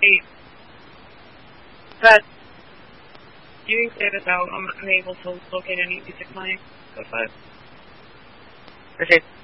8. But you can say this out. I'm unable to locate any music playing. Go 5. Okay.